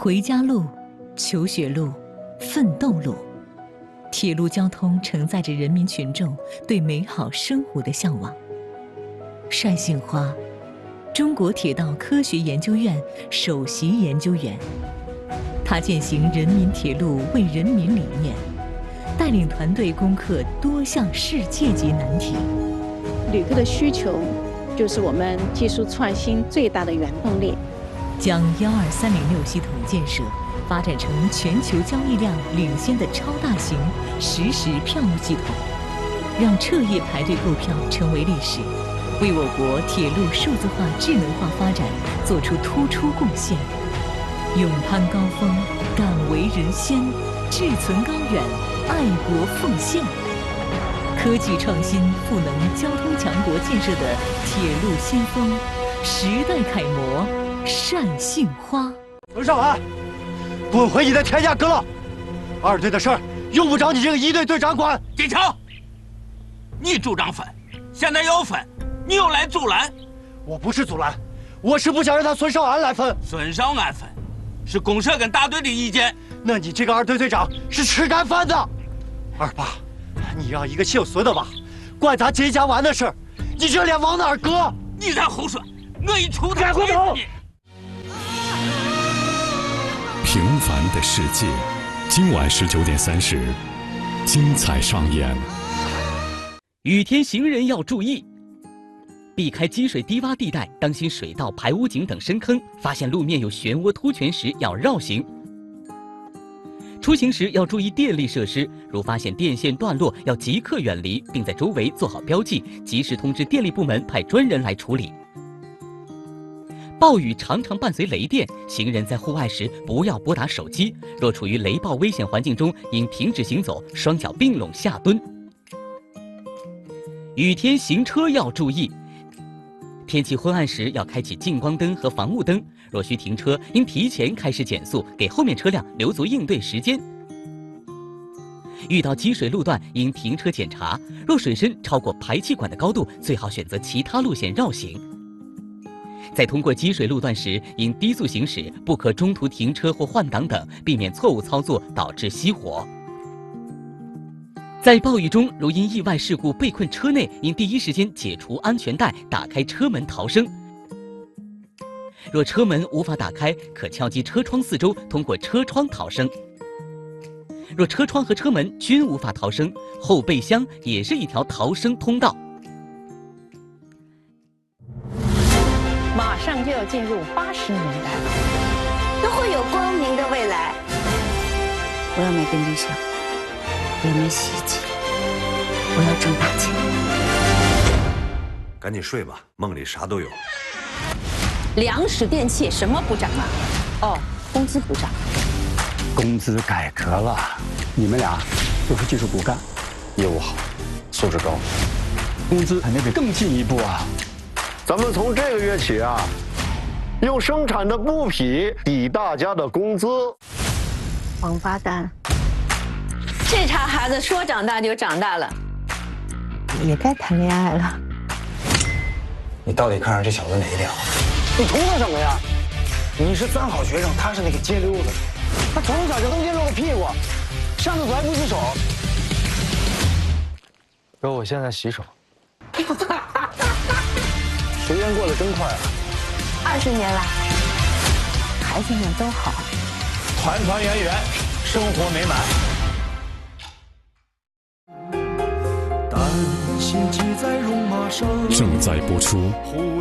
回家路、求学路、奋斗路，铁路交通承载着人民群众对美好生活的向往。单杏花，中国铁道科学研究院首席研究员，他践行人民铁路为人民理念，带领团队攻克多项世界级难题。 旅客的需求就是我们技术创新最大的原动力。 将12306系统建设发展成全球交易量领先的超大型实时票务系统，让彻夜排队购票成为历史，为我国铁路数字化智能化发展做出突出贡献。勇攀高峰，敢为人先，志存高远，爱国奉献。科技创新赋能交通强国建设的铁路先锋，时代楷模单杏花。 孙少安，滚回你的田家阁了！二队的事儿用不着你这个一队队长管。 金城，你主张分，现在要分，你又来阻拦。 我不是阻拦，我是不想让他孙少安来分。 孙少安分，是公社跟大队的意见。 那你这个二队队长是吃干饭的。二爸，你让一个姓孙的吧，管他金家湾的事儿，你这脸往哪儿搁？ 你再胡说，我一出他回头。 平凡的世界，今晚19点30，精彩上演。 雨天行人要注意，避开积水低洼地带，当心水道、排污井等深坑。发现路面有漩涡凸泉时要绕行。出行时要注意电力设施，如发现电线断落，要即刻远离，并在周围做好标记，及时通知电力部门派专人来处理。暴雨常常伴随雷电，行人在户外时不要拨打手机。若处于雷暴危险环境中，应停止行走，双脚并拢下蹲。雨天行车要注意，天气昏暗时要开启近光灯和防雾灯。若需停车，应提前开始减速，给后面车辆留足应对时间。遇到积水路段，应停车检查，若水深超过排气管的高度，最好选择其他路线绕行。在通过积水路段时，应低速行驶，不可中途停车或换挡等，避免错误操作导致熄火。在暴雨中，如因意外事故被困车内，应第一时间解除安全带，打开车门逃生。若车门无法打开，可敲击车窗四周，通过车窗逃生。若车窗和车门均无法逃生，后备箱也是一条逃生通道。 马上就要进入80年代了， 都会有光明的未来。我要买电冰箱，我要买洗衣机，我要挣大钱。 赶紧睡吧，梦里啥都有。 粮食电器什么不涨啊？哦，工资不涨。 工资改革了，你们俩都是技术骨干，业务好，素质高，工资肯定得更进一步啊。 咱们从这个月起啊，用生产的布匹抵大家的工资。 王八蛋！这茬孩子说长大就长大了，也该谈恋爱了。 你到底看上这小子哪一点了？ 你图他什么呀？你是3好学生，他是那个街溜子，他从小就能捏露个屁股，上厕所还不洗手。哥，我现在洗手。时间过得真快啊 ！20年来，孩子们都好， 团团圆圆，生活美满。 正在播出